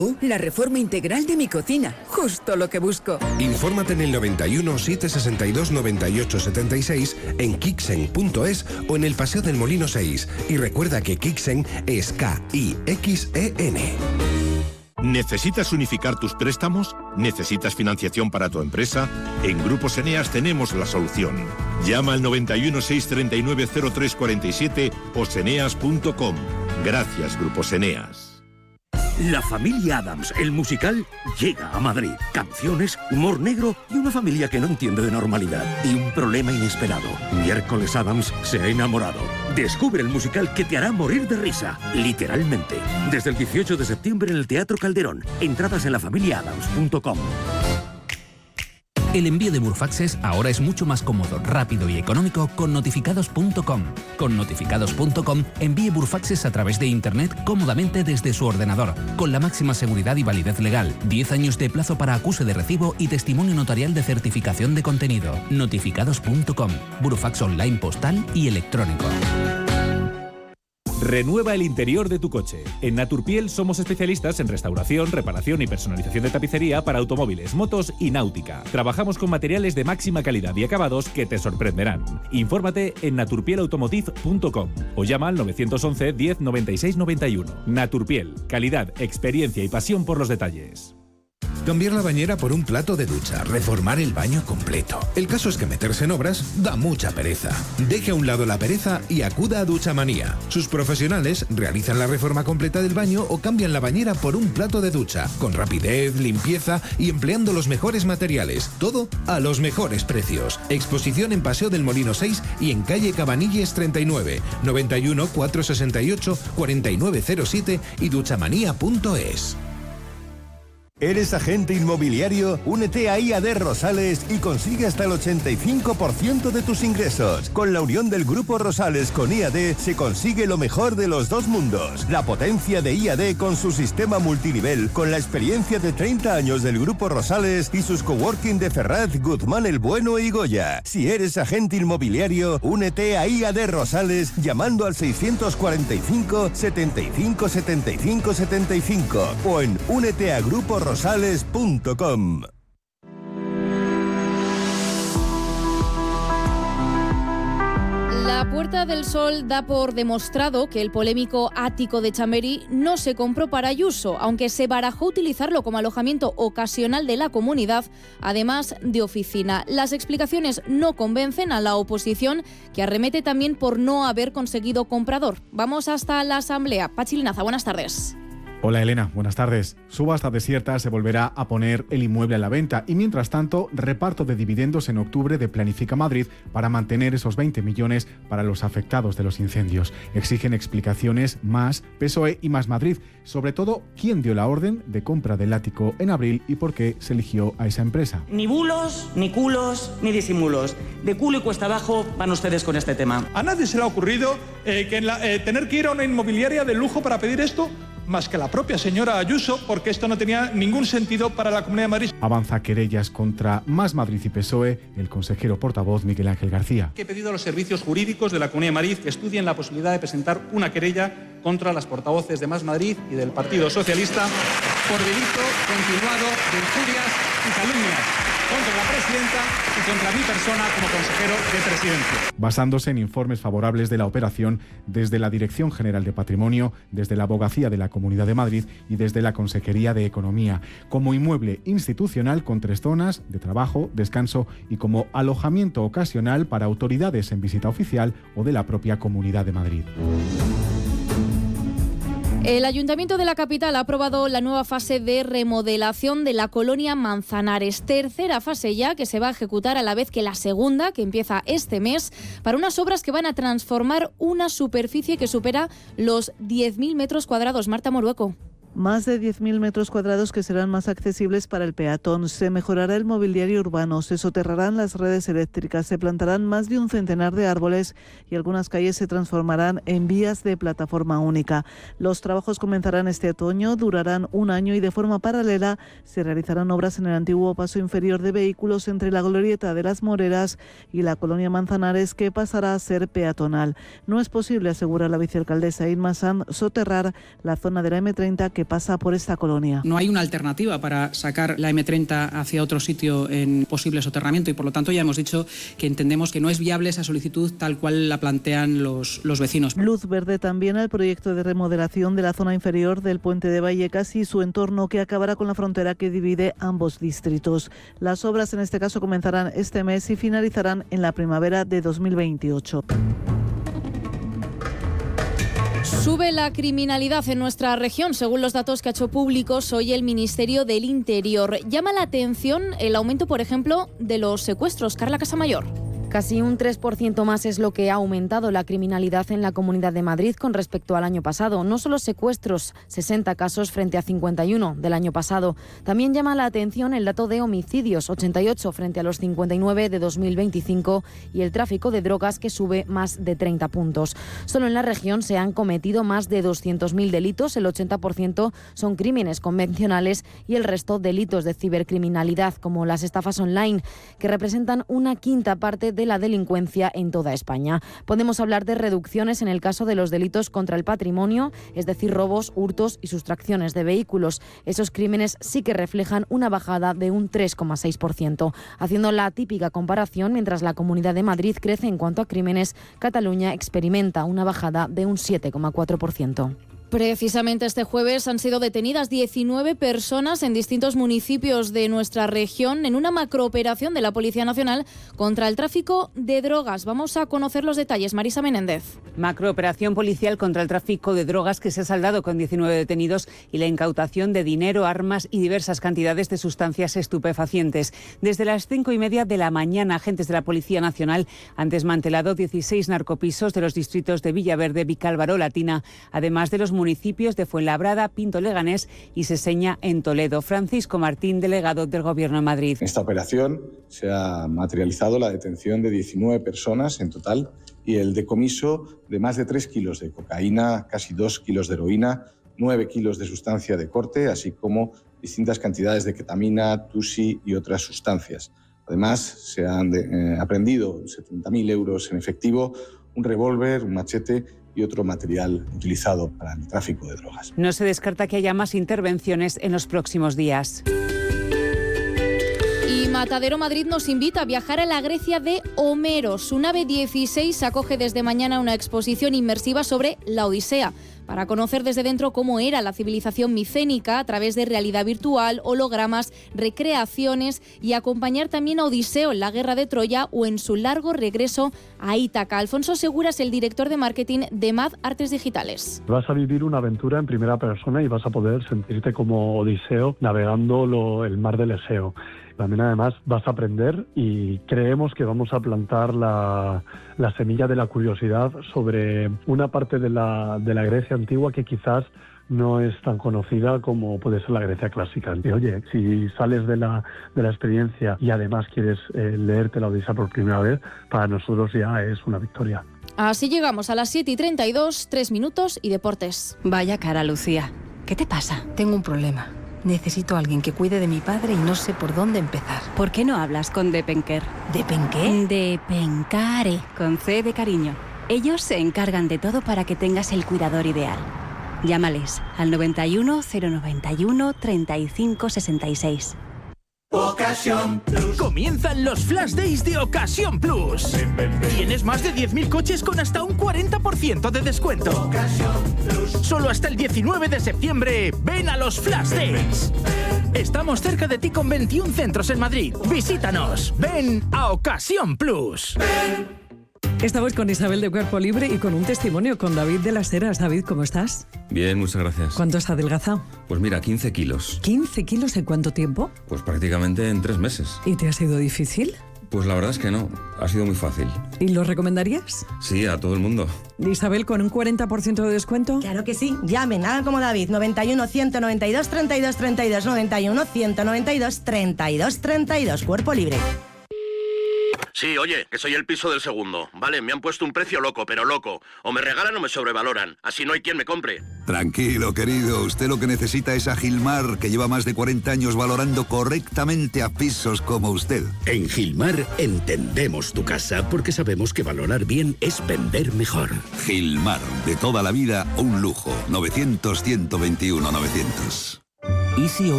La reforma integral de mi cocina, justo lo que busco. Infórmate en el 91 762 98 76, en kixen.es o en el Paseo del Molino 6. Y recuerda que Kixen es K-I-X-E-N. ¿Necesitas unificar tus préstamos? ¿Necesitas financiación para tu empresa? En Grupos Eneas tenemos la solución. Llama al 91 639 0347 o seneas.com. Gracias, Grupos Eneas. La familia Addams, el musical, llega a Madrid. Canciones, humor negro y una familia que no entiende de normalidad. Y un problema inesperado. Miércoles Addams se ha enamorado. Descubre el musical que te hará morir de risa, literalmente. Desde el 18 de septiembre en el Teatro Calderón. Entradas en lafamiliaadams.com. El envío de Burfaxes ahora es mucho más cómodo, rápido y económico con notificados.com. Con notificados.com envíe Burfaxes a través de Internet cómodamente desde su ordenador, con la máxima seguridad y validez legal, 10 años de plazo para acuse de recibo y testimonio notarial de certificación de contenido. Notificados.com, Burfax online postal y electrónico. Renueva el interior de tu coche. En Naturpiel somos especialistas en restauración, reparación y personalización de tapicería para automóviles, motos y náutica. Trabajamos con materiales de máxima calidad y acabados que te sorprenderán. Infórmate en naturpielautomotive.com o llama al 911 10 96 91. Naturpiel, calidad, experiencia y pasión por los detalles. Cambiar la bañera por un plato de ducha, reformar el baño completo. El caso es que meterse en obras da mucha pereza. Deje a un lado la pereza y acuda a Duchamanía. Sus profesionales realizan la reforma completa del baño o cambian la bañera por un plato de ducha, con rapidez, limpieza y empleando los mejores materiales. Todo a los mejores precios. Exposición en Paseo del Molino 6 y en calle Cabanilles 39, 91 468 4907 y duchamanía.es. ¿Eres agente inmobiliario? Únete a IAD Rosales y consigue hasta el 85% de tus ingresos. Con la unión del Grupo Rosales con IAD se consigue lo mejor de los dos mundos. La potencia de IAD con su sistema multinivel, con la experiencia de 30 años del Grupo Rosales y sus coworking de Ferraz, Guzmán el Bueno y Goya. Si eres agente inmobiliario, únete a IAD Rosales llamando al 645 75 75 75 o en úneteagruporosales.com. La Puerta del Sol da por demostrado que el polémico ático de Chamberí no se compró para Ayuso, aunque se barajó utilizarlo como alojamiento ocasional de la comunidad, además de oficina. Las explicaciones no convencen a la oposición, que arremete también por no haber conseguido comprador. Vamos hasta la Asamblea. Pachi Linaza, buenas tardes. Hola Elena, buenas tardes. Subasta desierta, se volverá a poner el inmueble a la venta y mientras tanto reparto de dividendos en octubre de Planifica Madrid para mantener esos 20 millones para los afectados de los incendios. Exigen explicaciones más PSOE y más Madrid, sobre todo quién dio la orden de compra del ático en abril y por qué se eligió a esa empresa. Ni bulos, ni culos, ni disimulos. De culo y cuesta abajo van ustedes con este tema. ¿A nadie se le ha ocurrido tener que ir a una inmobiliaria de lujo para pedir esto? Más que la propia señora Ayuso, porque esto no tenía ningún sentido para la Comunidad de Madrid. Avanza querellas contra Más Madrid y PSOE el consejero portavoz Miguel Ángel García. He pedido a los servicios jurídicos de la Comunidad de Madrid que estudien la posibilidad de presentar una querella contra las portavoces de Más Madrid y del Partido Socialista por delito continuado de injurias y calumnias contra la presidenta y contra mi persona como consejero de Presidencia. Basándose en informes favorables de la operación desde la Dirección General de Patrimonio, desde la Abogacía de la Comunidad de Madrid y desde la Consejería de Economía, como inmueble institucional con 3 zonas de trabajo, descanso y como alojamiento ocasional para autoridades en visita oficial o de la propia Comunidad de Madrid. El Ayuntamiento de la capital ha aprobado la nueva fase de remodelación de la colonia Manzanares. Tercera fase ya, que se va a ejecutar a la vez que la segunda, que empieza este mes, para unas obras que van a transformar una superficie que supera los 10.000 metros cuadrados. Marta Morueco. Más de 10.000 metros cuadrados que serán más accesibles para el peatón. Se mejorará el mobiliario urbano, se soterrarán las redes eléctricas, se plantarán más de un centenar de árboles y algunas calles se transformarán en vías de plataforma única. Los trabajos comenzarán este otoño, durarán un año y de forma paralela se realizarán obras en el antiguo paso inferior de vehículos entre la glorieta de las Moreras y la colonia Manzanares, que pasará a ser peatonal. No es posible, asegura la vicealcaldesa Inma Sanz, soterrar la zona de la M30 que que pasa por esta colonia. No hay una alternativa para sacar la M30 hacia otro sitio en posible soterramiento y por lo tanto ya hemos dicho que entendemos que no es viable esa solicitud tal cual la plantean los vecinos. Luz verde también al proyecto de remodelación de la zona inferior del puente de Vallecas y su entorno, que acabará con la frontera que divide ambos distritos. Las obras en este caso comenzarán este mes y finalizarán en la primavera de 2028. Sube la criminalidad en nuestra región, según los datos que ha hecho públicos hoy el Ministerio del Interior. Llama la atención el aumento, por ejemplo, de los secuestros. Carla Casamayor. Casi un 3% más es lo que ha aumentado la criminalidad en la Comunidad de Madrid con respecto al año pasado. No solo secuestros, 60 casos frente a 51 del año pasado. También llama la atención el dato de homicidios, 88 frente a los 59 de 2025, y el tráfico de drogas, que sube más de 30 puntos. Solo en la región se han cometido más de 200.000 delitos, el 80% son crímenes convencionales y el resto delitos de cibercriminalidad, como las estafas online, que representan una quinta parte de la delincuencia en toda España. Podemos hablar de reducciones en el caso de los delitos contra el patrimonio, es decir, robos, hurtos y sustracciones de vehículos. Esos crímenes sí que reflejan una bajada de un 3,6%. Haciendo la típica comparación, mientras la Comunidad de Madrid crece en cuanto a crímenes, Cataluña experimenta una bajada de un 7,4%. Precisamente este jueves han sido detenidas 19 personas en distintos municipios de nuestra región en una macrooperación de la Policía Nacional contra el tráfico de drogas. Vamos a conocer los detalles. Marisa Menéndez. Macrooperación policial contra el tráfico de drogas que se ha saldado con 19 detenidos y la incautación de dinero, armas y diversas cantidades de sustancias estupefacientes. Desde las 5:30 de la mañana, agentes de la Policía Nacional han desmantelado 16 narcopisos de los distritos de Villaverde, Vicálvaro, Latina, además de los municipios de Fuenlabrada, Pinto Leganés y Seseña en Toledo. Francisco Martín, delegado del Gobierno de Madrid. En esta operación se ha materializado la detención de 19 personas en total y el decomiso de más de 3 kilos de cocaína, casi 2 kilos de heroína, 9 kilos de sustancia de corte, así como distintas cantidades de ketamina, tusi y otras sustancias. Además, se han aprehendido 70.000 euros en efectivo, un revólver, un machete y otro material utilizado para el tráfico de drogas. No se descarta que haya más intervenciones en los próximos días. Y Matadero Madrid nos invita a viajar a la Grecia de Homero. Su nave 16 acoge desde mañana una exposición inmersiva sobre la Odisea, para conocer desde dentro cómo era la civilización micénica a través de realidad virtual, hologramas, recreaciones y acompañar también a Odiseo en la guerra de Troya o en su largo regreso a Ítaca. Alfonso Segura es el director de marketing de MAD Artes Digitales. Vas a vivir una aventura en primera persona y vas a poder sentirte como Odiseo navegando el mar del Egeo. También además vas a aprender y creemos que vamos a plantar la semilla de la curiosidad sobre una parte de la Grecia antigua que quizás no es tan conocida como puede ser la Grecia clásica. Y oye, si sales de la experiencia y además quieres leerte la Odisea por primera vez, para nosotros ya es una victoria. Así llegamos a las 7:32, 3 minutos y deportes. Vaya cara, Lucía. ¿Qué te pasa? Tengo un problema. Necesito a alguien que cuide de mi padre y no sé por dónde empezar. ¿Por qué no hablas con Depenker? ¿Depenqué? Depencare, con C de cariño. Ellos se encargan de todo para que tengas el cuidador ideal. Llámales al 91 091 35 66. Ocasión Plus. Comienzan los Flash Days de Ocasión Plus. Tienes más de 10.000 coches con hasta un 40% de descuento. Ocasión Plus. Solo hasta el 19 de septiembre, ven a los Flash Days. Estamos cerca de ti con 21 centros en Madrid. Visítanos. Ven a Ocasión Plus. Estamos con Isabel de Cuerpo Libre y con un testimonio con David de las Heras. David, ¿cómo estás? Bien, muchas gracias. ¿Cuánto has adelgazado? Pues mira, 15 kilos. ¿15 kilos en cuánto tiempo? Pues prácticamente en 3 meses. ¿Y te ha sido difícil? Pues la verdad es que no, ha sido muy fácil. ¿Y lo recomendarías? Sí, a todo el mundo. Isabel, ¿con un 40% de descuento? Claro que sí, llamen, hagan como David, 91 192 32 32, 91 192 32 32, Cuerpo Libre. Sí, oye, que soy el piso del segundo. Vale, me han puesto un precio loco, pero loco. O me regalan o me sobrevaloran. Así no hay quien me compre. Tranquilo, querido. Usted lo que necesita es a Gilmar, que lleva más de 40 años valorando correctamente a pisos como usted. En Gilmar entendemos tu casa porque sabemos que valorar bien es vender mejor. Gilmar, de toda la vida, un lujo. 900-121-900. ¿Y si hoy